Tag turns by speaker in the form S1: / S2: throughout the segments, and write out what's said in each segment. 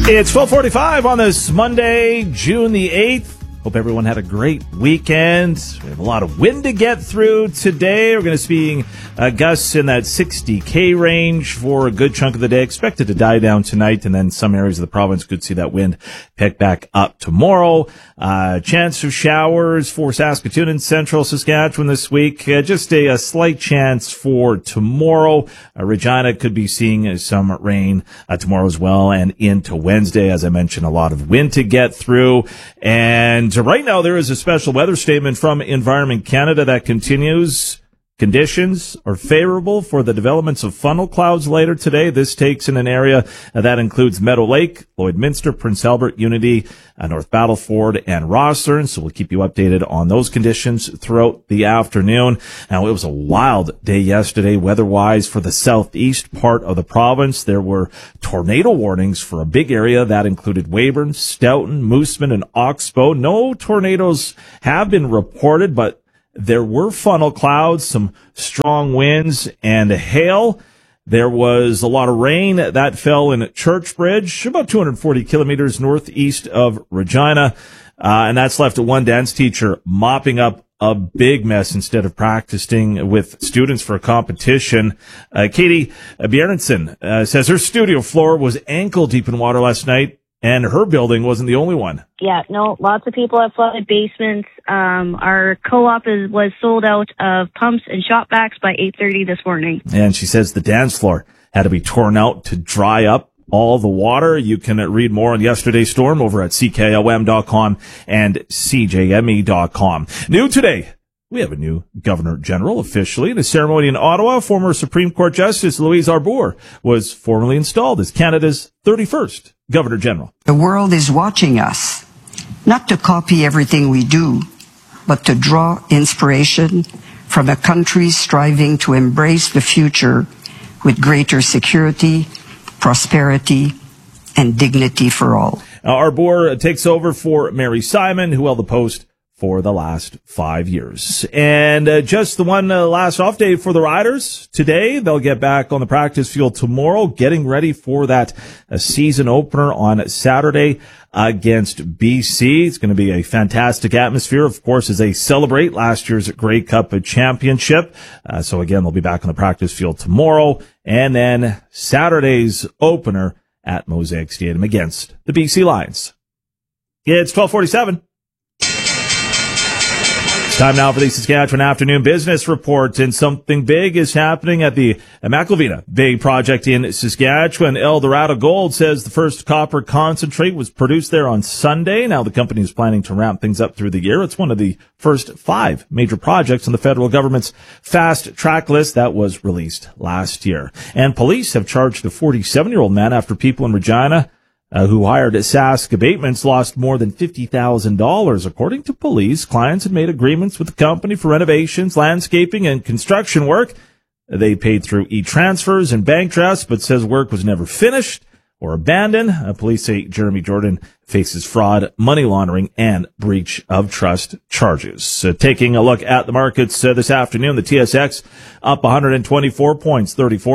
S1: It's 12:45 on this Monday, June the 8th. Hope everyone had a great weekend. We have a lot of wind to get through today. We're going to be seeing gusts in that 60K range for a good chunk of the day. Expected to die down tonight, and then some areas of the province could see that wind pick back up tomorrow. Chance of showers for Saskatoon and central Saskatchewan this week. Just a slight chance for tomorrow. Regina could be seeing some rain tomorrow as well, and into Wednesday. As I mentioned, a lot of wind to get through. And right now, there is a special weather statement from Environment Canada that continues. Conditions are favorable for the developments of funnel clouds later today. This takes in an area that includes Meadow Lake, Lloydminster, Prince Albert, Unity, North Battleford, and Rosthern. So we'll keep you updated on those conditions throughout the afternoon. Now, it was a wild day yesterday weather-wise for the southeast part of the province. There were tornado warnings for a big area that included Weyburn, Stoughton, Moosomin, and Oxbow. No tornadoes have been reported, but there were funnel clouds, some strong winds, and hail. There was a lot of rain that fell in Churchbridge, about 240 kilometers northeast of Regina. And that's left one dance teacher mopping up a big mess instead of practicing with students for a competition. Katie Bjerrensen says her studio floor was ankle deep in water last night, and her building wasn't the only one.
S2: Yeah, no, lots of people have flooded basements. Our co-op was sold out of pumps and shop vacs by 8:30 this morning.
S1: And she says the dance floor had to be torn out to dry up all the water. You can read more on yesterday's storm over at CKOM.com and CJME.com. New today, we have a new Governor General officially. In a ceremony in Ottawa, former Supreme Court Justice Louise Arbour was formally installed as Canada's 31st Governor General.
S3: The world is watching us, not to copy everything we do, but to draw inspiration from a country striving to embrace the future with greater security, prosperity, and dignity for all.
S1: Now, Arbour takes over for Mary Simon, who held the post for the last 5 years. And just the one last off day for the Riders. Today, they'll get back on the practice field tomorrow, getting ready for that season opener on Saturday against BC. It's going to be a fantastic atmosphere, of course, as they celebrate last year's Grey Cup championship. So again, they'll be back on the practice field tomorrow. And then Saturday's opener at Mosaic Stadium against the BC Lions. It's 12:47. Time now for the Saskatchewan Afternoon Business Report, and something big is happening at the McIlvena Bay project in Saskatchewan. Eldorado Gold says the first copper concentrate was produced there on Sunday. Now the company is planning to ramp things up through the year. It's one of the first 5 major projects on the federal government's fast track list that was released last year. And police have charged a 47-year-old man after people in Regina who hired Sask Abatements lost more than $50,000. According to police, clients had made agreements with the company for renovations, landscaping, and construction work. They paid through e-transfers and bank drafts, but says work was never finished or abandoned. Police say Jeremy Jordan faces fraud, money laundering, and breach of trust charges. Taking a look at the markets this afternoon, the TSX up 124 points,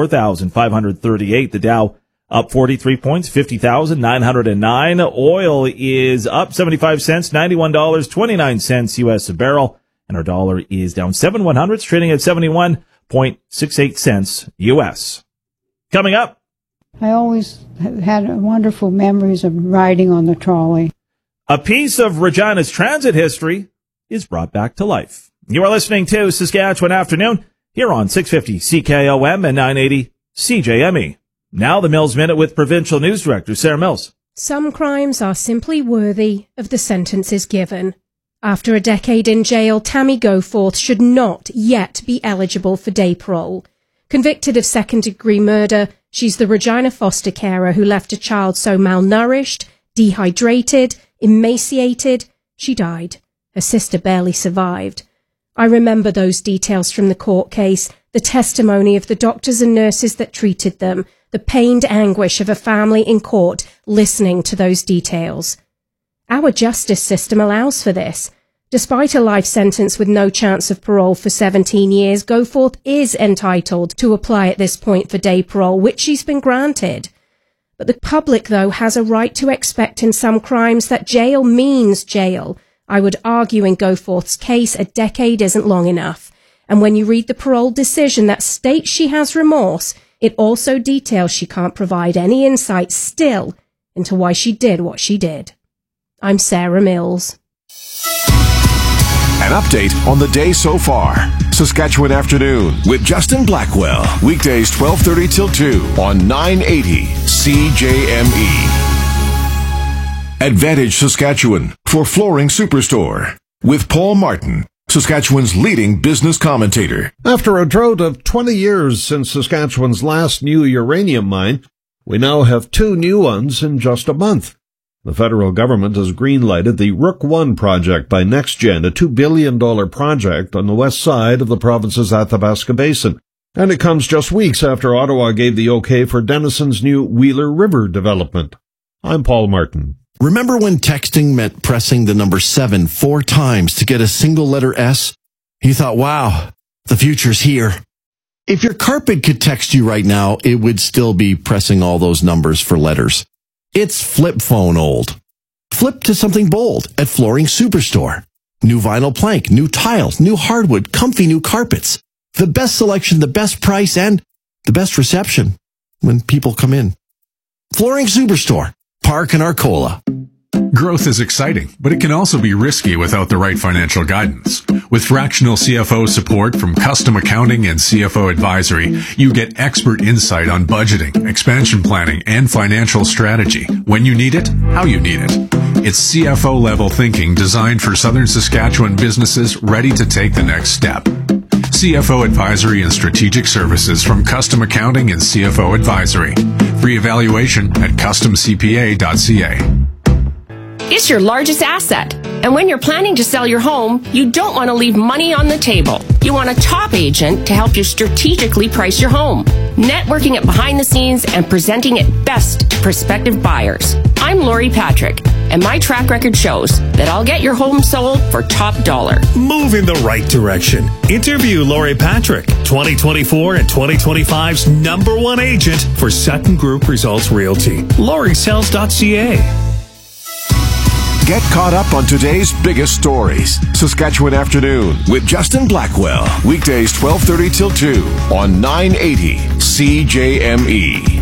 S1: 34,538. The Dow up 43 points, 50,909. Oil is up 75 cents, $91.29 U.S. a barrel. And our dollar is down 7/100, trading at 71.68 cents U.S. Coming up.
S4: I always had wonderful memories of riding on the trolley.
S1: A piece of Regina's transit history is brought back to life. You are listening to Saskatchewan Afternoon here on 650 CKOM and 980 CJME. Now the Mills Minute with Provincial News Director Sarah Mills.
S5: Some crimes are simply worthy of the sentences given. After a decade in jail, Tammy Goforth should not yet be eligible for day parole. Convicted of second-degree murder, she's the Regina foster carer who left a child so malnourished, dehydrated, emaciated, she died. Her sister barely survived. I remember those details from the court case, the testimony of the doctors and nurses that treated them, the pained anguish of a family in court listening to those details. Our justice system allows for this. Despite a life sentence with no chance of parole for 17 years, Goforth is entitled to apply at this point for day parole, which she's been granted. But the public, though, has a right to expect in some crimes that jail means jail. I would argue in Goforth's case, a decade isn't long enough. And when you read the parole decision that states she has remorse, it also details she can't provide any insight still into why she did what she did. I'm Sarah Mills.
S6: An update on the day so far. Saskatchewan Afternoon with Justin Blackwell. Weekdays 12:30 till 2 on 980 CJME. Advantage Saskatchewan for Flooring Superstore with Paul Martin, Saskatchewan's leading business commentator.
S7: After a drought of 20 years since Saskatchewan's last new uranium mine, we now have 2 new ones in just a month. The federal government has green-lighted the Rook I project by NextGen, a $2 billion project on the west side of the province's Athabasca Basin. And it comes just weeks after Ottawa gave the okay for Denison's new Wheeler River development. I'm Paul Martin.
S8: Remember when texting meant pressing the number 7 4 times to get a single letter S? You thought, wow, the future's here. If your carpet could text you right now, it would still be pressing all those numbers for letters. It's flip phone old. Flip to something bold at Flooring Superstore. New vinyl plank, new tiles, new hardwood, comfy new carpets. The best selection, the best price, and the best reception when people come in. Flooring Superstore, Park and Arcola.
S9: Growth is exciting, but it can also be risky without the right financial guidance. With fractional CFO support from Custom Accounting and CFO Advisory, you get expert insight on budgeting, expansion planning, and financial strategy. When you need it, how you need it. It's CFO-level thinking designed for Southern Saskatchewan businesses ready to take the next step. CFO Advisory and Strategic Services from Custom Accounting and CFO Advisory. Free evaluation at customcpa.ca.
S10: It's your largest asset. And when you're planning to sell your home, you don't want to leave money on the table. You want a top agent to help you strategically price your home, networking it behind the scenes and presenting it best to prospective buyers. I'm Lori Patrick, and my track record shows that I'll get your home sold for top dollar.
S11: Move in the right direction. Interview Lori Patrick, 2024 and 2025's #1 agent for Sutton Group Results Realty. LoriSells.ca.
S6: Get caught up on today's biggest stories. Saskatchewan Afternoon with Justin Blackwell. Weekdays 12:30 till 2 on 980 CJME.